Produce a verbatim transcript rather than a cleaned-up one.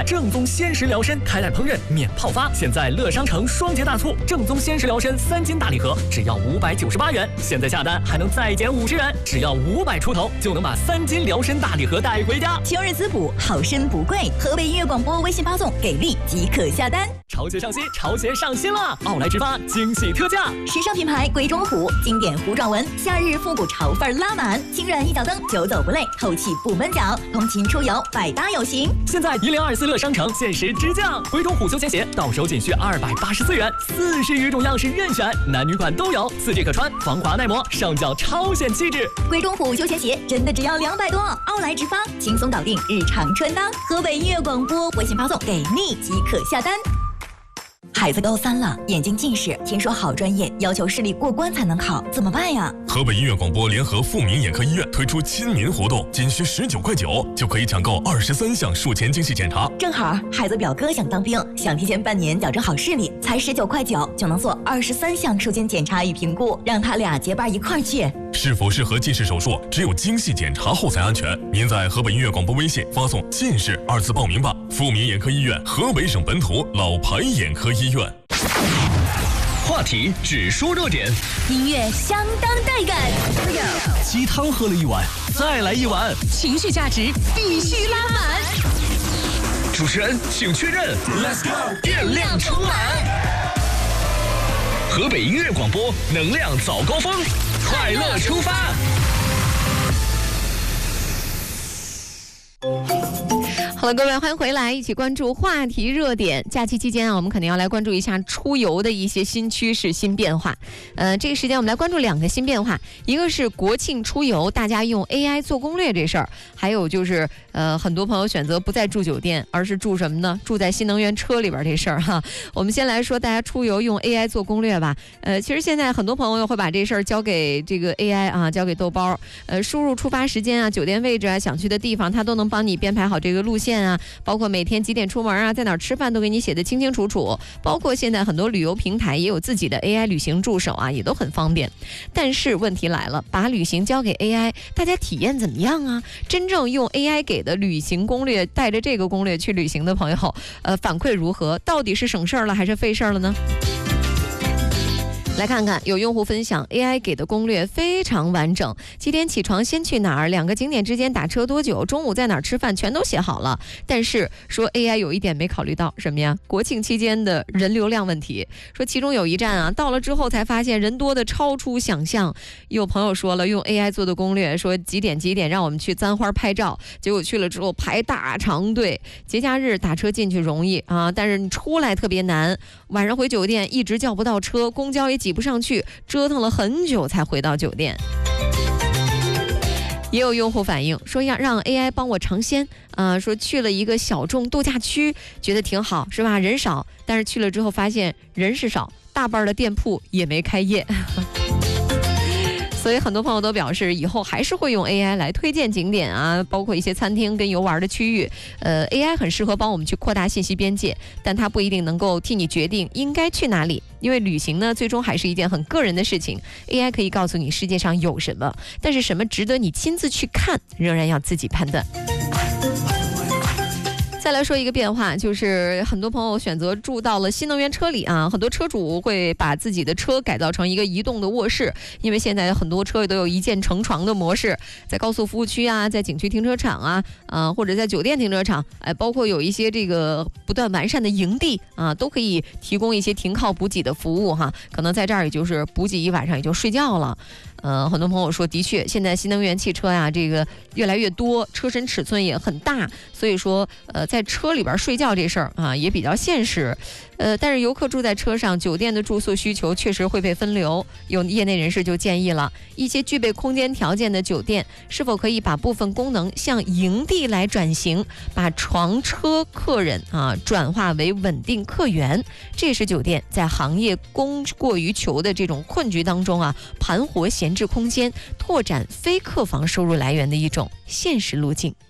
正宗鲜食疗参，开袋烹饪免泡发。现在乐商城双节大促，正宗鲜食疗参三斤大礼盒只要五百九十八元，现在下单还能再减五十元，只要五百出头就能把三斤疗参大礼盒带回家。 秋日滋补，好身不贵。河北音乐广播微信发送给力即可下单。 潮鞋上新，潮鞋上新了！奥莱直发惊喜特价， 时尚品牌贵中虎经典弧状纹，夏日复古潮范拉满，轻软一脚蹬，久走不累，透气不闷脚，通勤出游百搭有型。 现在一零二四乐商城限时直降，贵中虎休闲鞋到手仅需二百八十四元，四十余种样式任选，男女款都有，四季可穿，防滑耐磨，上脚超显气质。 贵中虎休闲鞋真的只要两百多，奥莱直发轻松搞定日常穿搭。河北音乐广播微信发送给力即可下单。孩子高三了，眼睛近视，听说好专业要求视力过关才能考，怎么办呀？ 河北音乐广播联合富民眼科医院推出亲民活动，仅需十九块九就可以抢购二十三项术前精细检查。 正好孩子表哥想当兵，想提前半年矫正好视力，才十九块九就能做二十三项术前检查与评估，让他俩结伴一块儿去。 是否适合近视手术，只有精细检查后才安全。您在河北音乐广播微信发送“近视”二字报名吧。富民眼科医院，河北省本土老牌眼科医院。 话题只说热点， 音乐相当带感。 鸡汤喝了一碗，再来一碗， 情绪价值必须拉满。 主持人请确认 ，Let's go， 电量充满。河北音乐广播，能量早高峰，快乐出发。 好了，各位，欢迎回来，一起关注话题热点。假期期间啊，我们肯定要来关注一下出游的一些新趋势、新变化。呃，这个时间我们来关注两个新变化，一个是国庆出游，大家用 A I 做攻略这事儿；还有就是呃，很多朋友选择不再住酒店，而是住什么呢？住在新能源车里边这事儿哈。我们先来说大家出游用 A I 做攻略吧。呃，其实现在很多朋友会把这事儿交给这个 A I 啊，交给豆包，呃，输入出发时间啊、酒店位置啊、想去的地方，它都能帮你编排好这个路线啊，包括每天几点出门啊，在哪儿吃饭都给你写得清清楚楚。包括现在很多旅游平台也有自己的 A I 旅行助手啊，也都很方便。但是问题来了，把旅行交给 A I， 大家体验怎么样啊？真正用 A I 给的旅行攻略，带着这个攻略去旅行的朋友，呃，反馈如何？到底是省事儿了还是费事儿了呢？来看看，有用户分享 A I 给的攻略非常完整，几点起床先去哪儿，两个景点之间打车多久，中午在哪儿吃饭，全都写好了。但是说 A I 有一点没考虑到什么呀？国庆期间的人流量问题。说其中有一站啊，到了之后才发现人多的超出想象。有朋友说了，用 A I 做的攻略，说几点几点让我们去簪花拍照，结果去了之后排大长队。节假日打车进去容易啊，但是你出来特别难。晚上回酒店一直叫不到车，公交也挤不上去，折腾了很久才回到酒店。也有用户反映说要让 A I 帮我尝鲜，呃，说去了一个小众度假区，觉得挺好，是吧？人少，但是去了之后发现人是少，大半的店铺也没开业。所以很多朋友都表示，以后还是会用 A I 来推荐景点啊，包括一些餐厅跟游玩的区域。呃 ，A I 很适合帮我们去扩大信息边界，但它不一定能够替你决定应该去哪里。因为旅行呢，最终还是一件很个人的事情。A I 可以告诉你世界上有什么，但是什么值得你亲自去看，仍然要自己判断。再来说一个变化，就是很多朋友选择住到了新能源车里啊，很多车主会把自己的车改造成一个移动的卧室，因为现在很多车都有一键成床的模式，在高速服务区啊，在景区停车场啊，呃，或者在酒店停车场，哎，包括有一些这个不断完善的营地啊，都可以提供一些停靠补给的服务哈，可能在这儿也就是补给一晚上也就睡觉了。呃，很多朋友说，的确，现在新能源汽车呀，这个越来越多，车身尺寸也很大，所以说，呃，在车里边睡觉这事儿啊，也比较现实。呃，但是游客住在车上，酒店的住宿需求确实会被分流。有业内人士就建议了，一些具备空间条件的酒店，是否可以把部分功能向营地来转型，把床车客人啊转化为稳定客源。这是酒店在行业供过于求的这种困局当中啊，盘活闲置空间，拓展非客房收入来源的一种现实路径。